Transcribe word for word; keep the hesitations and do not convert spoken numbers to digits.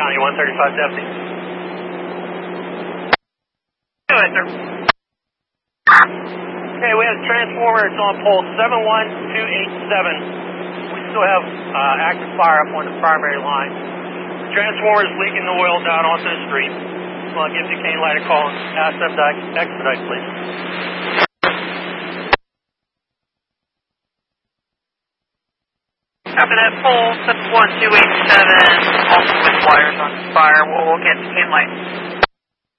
County one thirty-five deputy. Go ahead, sir. Okay, we have a transformer. It's on pole seven one two eight seven. We still have uh, active fire up on the primary line. The transformer is leaking the oil down onto the street. So I'll give Duquesne Light a call and ask them to expedite, please. Copy that, pole seven one two eight seven, also with wires on fire. We'll, we'll get Duquesne Light.